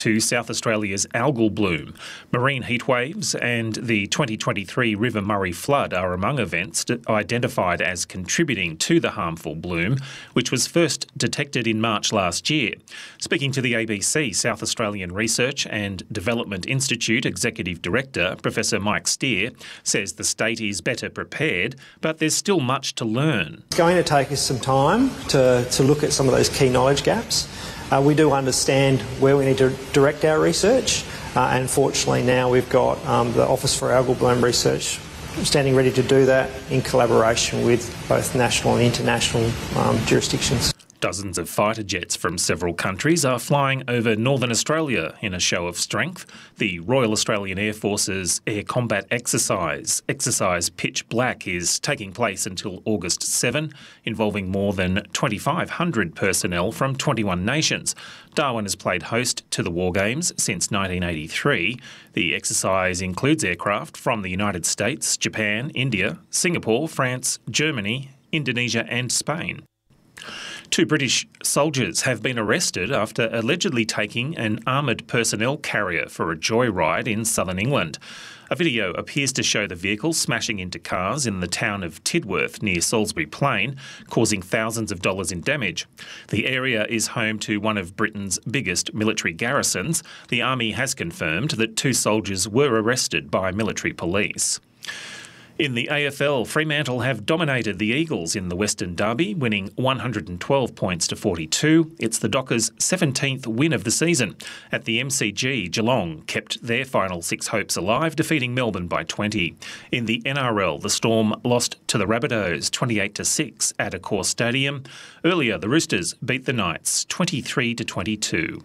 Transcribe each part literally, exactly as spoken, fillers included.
to South Australia's algal bloom. Marine heatwaves and the twenty twenty-three River Murray flood are among events identified as contributing to the harmful bloom, which was first detected in March last year. Speaking to the A B C, South Australian Research and Development Institute Executive Director, Professor Mike Steer, says the state is better prepared, but there's still much to learn. It's going to take us some time to, to look at some of those key knowledge gaps. Uh, we do understand where we need to direct our research, uh, and fortunately now we've got um, the Office for Algal Bloom Research standing ready to do that in collaboration with both national and international um, jurisdictions. Dozens of fighter jets from several countries are flying over northern Australia in a show of strength. The Royal Australian Air Force's Air Combat Exercise, Exercise Pitch Black, is taking place until August seventh, involving more than twenty-five hundred personnel from twenty-one nations. Darwin has played host to the War Games since nineteen eighty-three. The exercise includes aircraft from the United States, Japan, India, Singapore, France, Germany, Indonesia and Spain. Two British soldiers have been arrested after allegedly taking an armoured personnel carrier for a joyride in southern England. A video appears to show the vehicle smashing into cars in the town of Tidworth near Salisbury Plain, causing thousands of dollars in damage. The area is home to one of Britain's biggest military garrisons. The Army has confirmed that two soldiers were arrested by military police. In the A F L, Fremantle have dominated the Eagles in the Western Derby, winning one hundred twelve points to forty-two. It's the Dockers' seventeenth win of the season. At the M C G, Geelong kept their final six hopes alive, defeating Melbourne by twenty. In the N R L, the Storm lost to the Rabbitohs twenty-eight to six at Accor Stadium. Earlier, the Roosters beat the Knights twenty-three to twenty-two.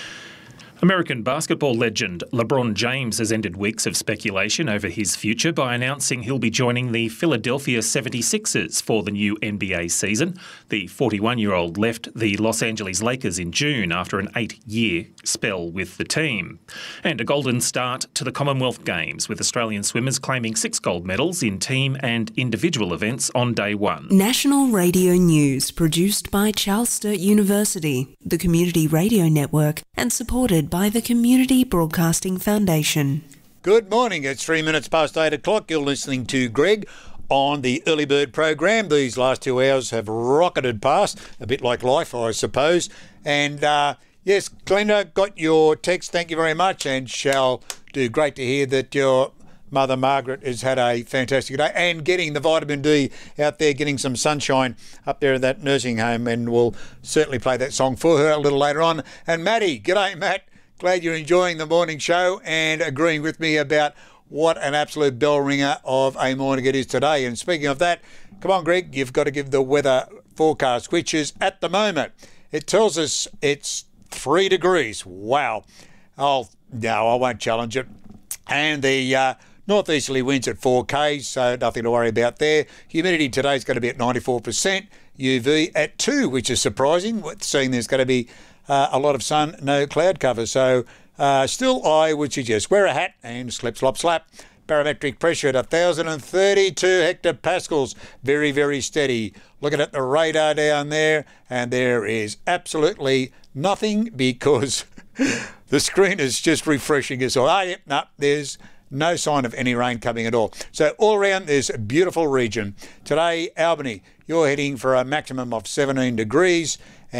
American basketball legend LeBron James has ended weeks of speculation over his future by announcing he'll be joining the Philadelphia seventy-sixers for the new N B A season. The forty-one-year-old left the Los Angeles Lakers in June after an eight-year spell with the team. And a golden start to the Commonwealth Games, with Australian swimmers claiming six gold medals in team and individual events on day one. National Radio News, produced by Charles Sturt University, the Community Radio Network, and supported by the Community Broadcasting Foundation. Good morning. It's three minutes past eight o'clock. You're listening to Greg on the Early Bird program. These last two hours have rocketed past, a bit like life, I suppose. And uh, yes, Glenda, got your text. Thank you very much. And shall do great to hear that your mother Margaret has had a fantastic day and getting the vitamin D out there, getting some sunshine up there in that nursing home. And we'll certainly play that song for her a little later on. And Matty, g'day, Matt. Glad you're enjoying the morning show and agreeing with me about what an absolute bell ringer of a morning it is today. And speaking of that, come on, Greg, you've got to give the weather forecast, which is at the moment, it tells us it's three degrees. Wow. Oh, no, I won't challenge it. And the uh, northeasterly winds at four Ks, so nothing to worry about there. Humidity today is going to be at ninety-four percent. U V at two, which is surprising, seeing there's going to be Uh, a lot of sun, no cloud cover. So uh, still I would suggest wear a hat and slip, slop, slap. Barometric pressure at one thousand thirty-two hectopascals. Very, very steady. Looking at the radar down there, and there is absolutely nothing because the screen is just refreshing us all. Ah, yep, no, there's no sign of any rain coming at all. So all around this beautiful region. Today, Albany, you're heading for a maximum of seventeen degrees,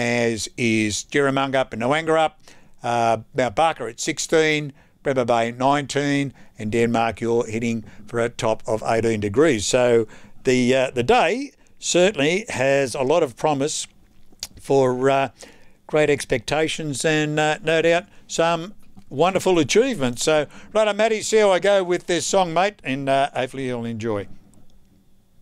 as is Jerramungup and Noangarup. Uh, Mount Barker at sixteen, Bremer Bay nineteen, and Denmark you're heading for a top of eighteen degrees. So the uh, the day certainly has a lot of promise for uh, great expectations and uh, no doubt some wonderful achievements. So, right, Matty, see how I go with this song, mate, and uh, hopefully you'll enjoy.